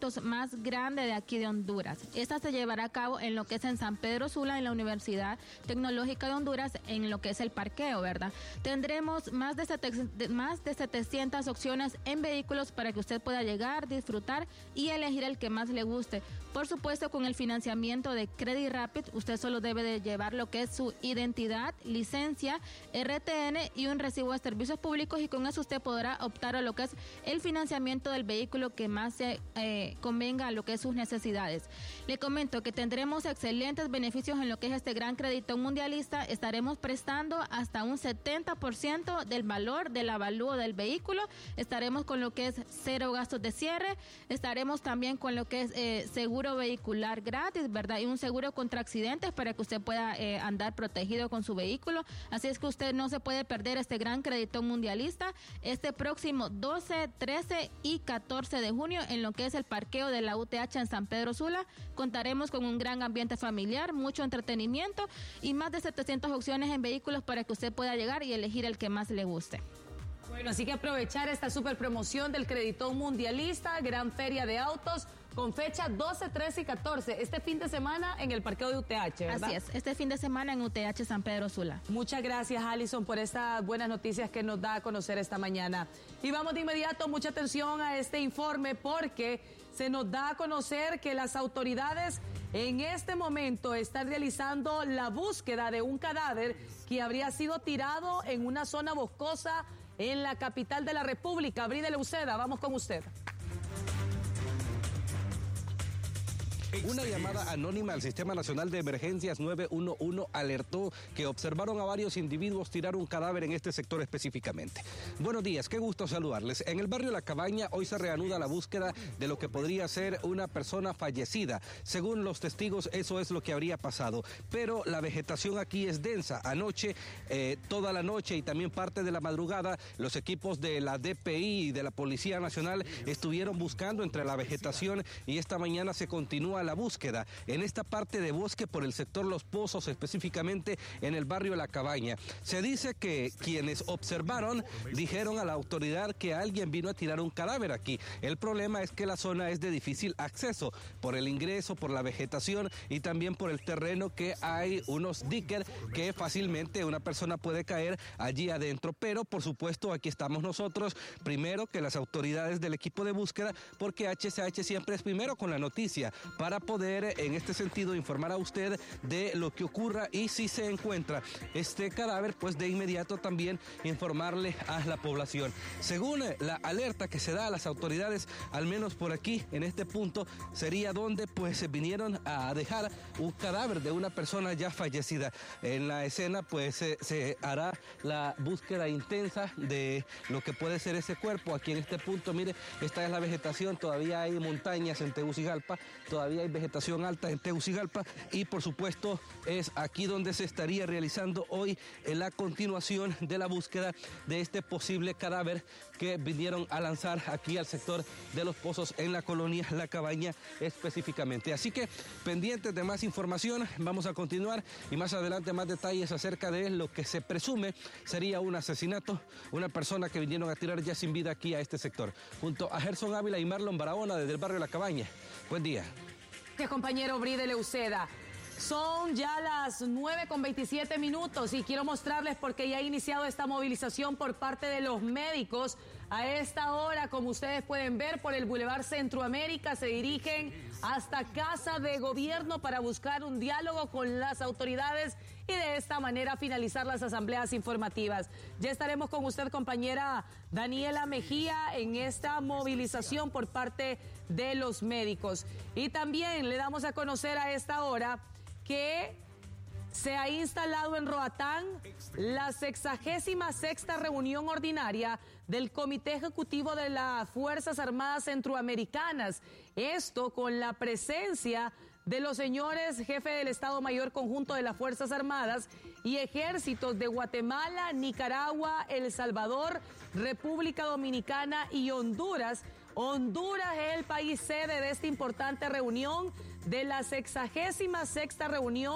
eventos más grande de aquí de Honduras. Esta se llevará a cabo en lo que es en San Pedro Sula, en la Universidad Tecnológica de Honduras, en lo que es el parqueo, ¿verdad? Tendremos más de 700 opciones en vehículos para que usted pueda llegar, disfrutar y elegir el que más le guste. Por supuesto, con el financiamiento de Credit Rapid, usted solo debe de llevar lo que es su identidad, licencia, RTN y un recibo de servicios públicos, y con eso usted podrá optar a lo que es el financiamiento del vehículo que más se convenga a lo que es sus necesidades. Le comento que tendremos excelentes beneficios en lo que es este gran crédito mundialista. Estaremos prestando hasta un 70% del valor del avalúo del vehículo. Estaremos con lo que es cero gastos de cierre. Estaremos también con lo que es seguro vehicular gratis, ¿verdad? Y un seguro contra accidentes para que usted pueda andar protegido con su vehículo. Así es que usted no se puede perder este gran crédito mundialista este próximo 12, 13 y 14 de junio en lo que es el parqueo de la UTH en San Pedro Sula. Contaremos con un gran ambiente familiar, mucho entretenimiento y más de 700 opciones en vehículos para que usted pueda llegar y elegir el que más le guste. Bueno, así que aprovechar esta super promoción del Creditón Mundialista, gran feria de autos, con fecha 12, 13 y 14, este fin de semana en el parqueo de UTH, ¿verdad? Así es, este fin de semana en UTH San Pedro Sula. Muchas gracias, Alison, por estas buenas noticias que nos da a conocer esta mañana. Y vamos de inmediato, mucha atención a este informe, porque se nos da a conocer que las autoridades en este momento están realizando la búsqueda de un cadáver que habría sido tirado en una zona boscosa en la capital de la República. Bride Leuceda, vamos con usted. Una llamada anónima al Sistema Nacional de Emergencias 911 alertó que observaron a varios individuos tirar un cadáver en este sector específicamente. Buenos días, qué gusto saludarles. En el barrio La Cabaña hoy se reanuda la búsqueda de lo que podría ser una persona fallecida. Según los testigos, eso es lo que habría pasado. Pero la vegetación aquí es densa. Anoche, toda la noche y también parte de la madrugada, los equipos de la DPI y de la Policía Nacional estuvieron buscando entre la vegetación, y esta mañana se continúa la búsqueda en esta parte de bosque por el sector Los Pozos, específicamente en el barrio La Cabaña. Se dice que quienes observaron dijeron a la autoridad que alguien vino a tirar un cadáver aquí. El problema es que la zona es de difícil acceso por el ingreso, por la vegetación y también por el terreno, que hay unos diques que fácilmente una persona puede caer allí adentro. Pero por supuesto aquí estamos nosotros, primero que las autoridades del equipo de búsqueda, porque HCH siempre es primero con la noticia para poder en este sentido informar a usted de lo que ocurra, y si se encuentra este cadáver, pues de inmediato también informarle a la población. Según la alerta que se da a las autoridades, al menos por aquí en este punto sería donde pues se vinieron a dejar un cadáver de una persona ya fallecida. En la escena pues se hará la búsqueda intensa de lo que puede ser ese cuerpo. Aquí en este punto, mire, esta es la vegetación, todavía hay montañas en Tegucigalpa, todavía hay vegetación alta en Tegucigalpa, y por supuesto es aquí donde se estaría realizando hoy la continuación de la búsqueda de este posible cadáver que vinieron a lanzar aquí al sector de Los Pozos en la colonia La Cabaña específicamente. Así que pendientes de más información, vamos a continuar y más adelante más detalles acerca de lo que se presume sería un asesinato, una persona que vinieron a tirar ya sin vida aquí a este sector. Junto a Gerson Ávila y Marlon Barahona desde el barrio La Cabaña. Buen día. Compañero Bride Leuceda, son ya las 9:27 y quiero mostrarles porque ya ha iniciado esta movilización por parte de los médicos. A esta hora, como ustedes pueden ver, por el Boulevard Centroamérica se dirigen hasta Casa de Gobierno para buscar un diálogo con las autoridades y de esta manera finalizar las asambleas informativas. Ya estaremos con usted, compañera Daniela Mejía, en esta movilización por parte de los médicos. Y también le damos a conocer a esta hora que se ha instalado en Roatán la 66ª reunión ordinaria del Comité Ejecutivo de las Fuerzas Armadas Centroamericanas. Esto con la presencia de los señores jefe del Estado Mayor Conjunto de las Fuerzas Armadas y Ejércitos de Guatemala, Nicaragua, El Salvador, República Dominicana y Honduras. Honduras es el país sede de esta importante reunión, de la 66ª reunión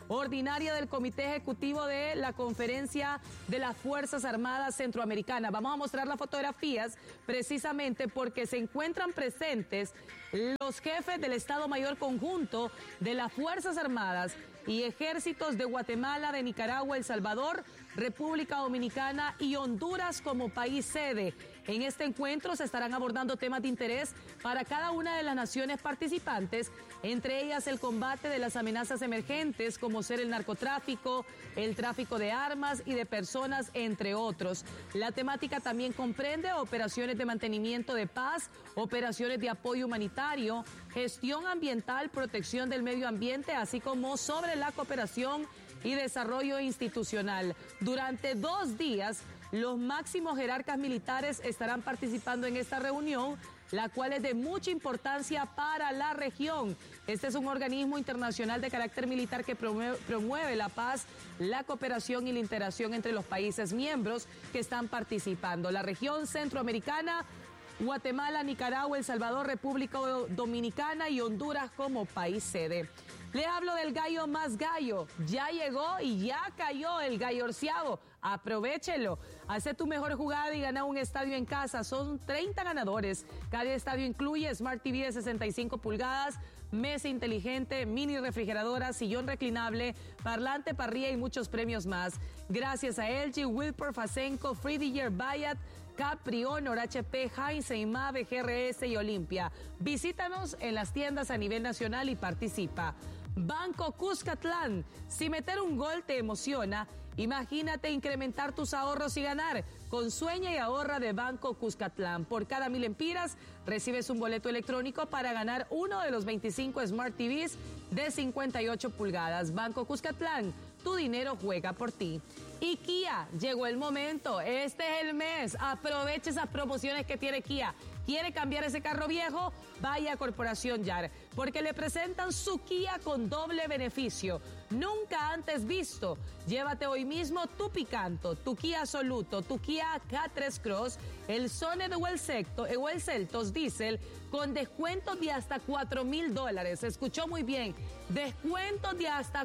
ordinaria del Comité Ejecutivo de la Conferencia de las Fuerzas Armadas Centroamericanas. Vamos a mostrar las fotografías precisamente porque se encuentran presentes los jefes del Estado Mayor Conjunto de las Fuerzas Armadas y Ejércitos de Guatemala, de Nicaragua, El Salvador, República Dominicana y Honduras como país sede. En este encuentro se estarán abordando temas de interés para cada una de las naciones participantes, entre ellas el combate de las amenazas emergentes como ser el narcotráfico, el tráfico de armas y de personas, entre otros. La temática también comprende operaciones de mantenimiento de paz, operaciones de apoyo humanitario, gestión ambiental, protección del medio ambiente, así como sobre la cooperación y desarrollo institucional. Durante 2 días, los máximos jerarcas militares estarán participando en esta reunión, la cual es de mucha importancia para la región. Este es un organismo internacional de carácter militar que promueve la paz, la cooperación y la integración entre los países miembros que están participando. La región centroamericana, Guatemala, Nicaragua, El Salvador, República Dominicana y Honduras como país sede. Le hablo del gallo más gallo. Ya llegó y ya cayó el gallo orciavo. Aprovéchelo. Hace tu mejor jugada y gana un estadio en casa. Son 30 ganadores. Cada estadio incluye Smart TV de 65 pulgadas, mesa inteligente, mini refrigeradora, sillón reclinable, parlante, parrilla y muchos premios más. Gracias a LG, Wilper, Fasenco, Friediger, Bayat, Capri, Honor, HP, Heinz, Mave, GRS y Olimpia. Visítanos en las tiendas a nivel nacional y participa. Banco Cuscatlán. Si meter un gol te emociona, imagínate incrementar tus ahorros y ganar. Con Sueña y ahorra de Banco Cuscatlán. Por cada 1,000 empiras recibes un boleto electrónico para ganar uno de los 25 Smart TVs de 58 pulgadas. Banco Cuscatlán, tu dinero juega por ti. Y Kia, llegó el momento. Este es el mes. Aproveche esas promociones que tiene Kia. ¿Quiere cambiar ese carro viejo? Vaya a Corporación Yar, porque le presentan su Kia con doble beneficio. Nunca antes visto. Llévate hoy mismo tu Picanto, tu Kia Soluto, tu Kia K3 Cross, el Sonet o el Seltos Diesel con descuentos de hasta $4,000. Escuchó muy bien. Descuentos de hasta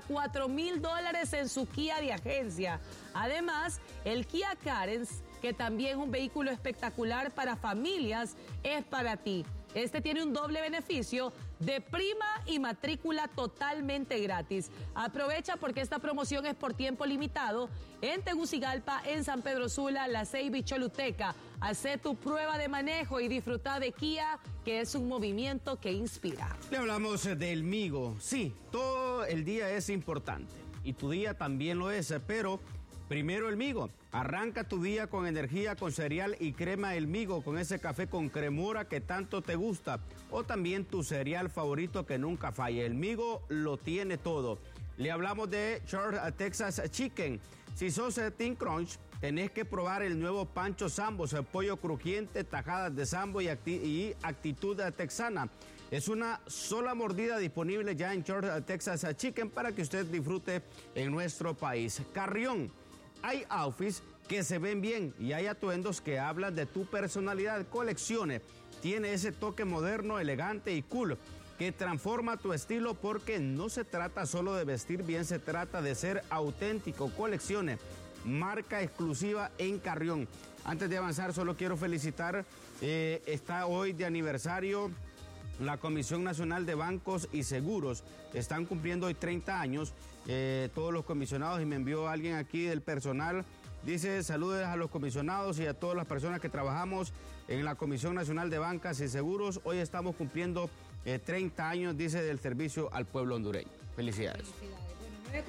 $4,000 en su Kia de agencia. Además, el Kia Carens, que también es un vehículo espectacular para familias, es para ti. Este tiene un doble beneficio de prima y matrícula totalmente gratis. Aprovecha porque esta promoción es por tiempo limitado en Tegucigalpa, en San Pedro Sula, La Ceiba y Choluteca. Haz tu prueba de manejo y disfruta de Kia, que es un movimiento que inspira. Le hablamos del Migo. Sí, todo el día es importante y tu día también lo es, pero primero el Migo. Arranca tu día con energía, con cereal y crema El Migo, con ese café con cremora que tanto te gusta. O también tu cereal favorito que nunca falla. El Migo lo tiene todo. Le hablamos de Short Texas Chicken. Si sos Team Crunch, tenés que probar el nuevo Pancho Sambos, el pollo crujiente, tajadas de sambo y actitud texana. Es una sola mordida disponible ya en Short Texas Chicken para que usted disfrute en nuestro país. Carrión. Hay outfits que se ven bien y hay atuendos que hablan de tu personalidad. Coleccione. Tiene ese toque moderno, elegante y cool que transforma tu estilo porque no se trata solo de vestir bien, se trata de ser auténtico. Coleccione. Marca exclusiva en Carrión. Antes de avanzar, solo quiero felicitar, está hoy de aniversario la Comisión Nacional de Bancos y Seguros. Están cumpliendo hoy 30 años, todos los comisionados, y me envió alguien aquí del personal. Dice, saludos a los comisionados y a todas las personas que trabajamos en la Comisión Nacional de Bancas y Seguros. Hoy estamos cumpliendo 30 años, dice, del servicio al pueblo hondureño. Felicidades. Bueno,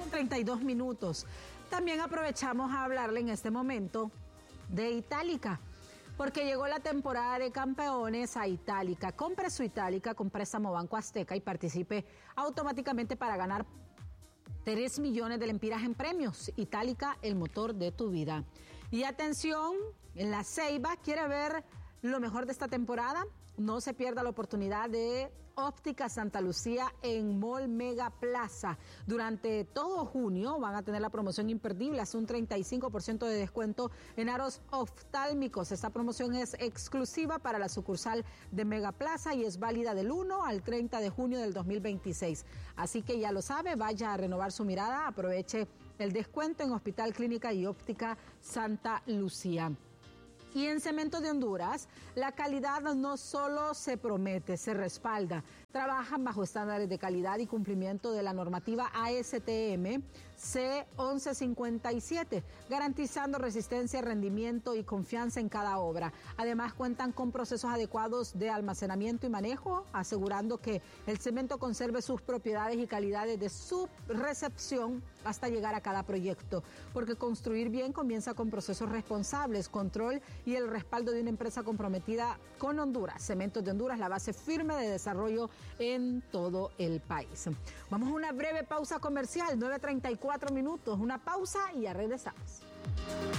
9:32. También aprovechamos a hablarle en este momento de Itálica, porque llegó la temporada de campeones a Itálica. Compre su Itálica con préstamo Banco Azteca y participe automáticamente para ganar 3 millones de lempiras en premios. Itálica, el motor de tu vida. Y atención, en La Ceiba, ¿quiere ver lo mejor de esta temporada? no se pierda la oportunidad de Óptica Santa Lucía en Mall Mega Plaza. Durante todo junio van a tener la promoción imperdible, hace un 35% de descuento en aros oftálmicos. Esta promoción es exclusiva para la sucursal de Mega Plaza y es válida del 1 al 30 de junio del 2026. Así que ya lo sabe, vaya a renovar su mirada, aproveche el descuento en Hospital Clínica y Óptica Santa Lucía. Y en Cementos de Honduras, la calidad no solo se promete, se respalda. Trabajan bajo estándares de calidad y cumplimiento de la normativa ASTM C1157, garantizando resistencia, rendimiento y confianza en cada obra. Además, cuentan con procesos adecuados de almacenamiento y manejo, asegurando que el cemento conserve sus propiedades y calidades de su recepción hasta llegar a cada proyecto. Porque construir bien comienza con procesos responsables, control y el respaldo de una empresa comprometida con Honduras. Cementos de Honduras, la base firme de desarrollo en todo el país. Vamos a una breve pausa comercial, 9:34 minutos. Una pausa y ya regresamos.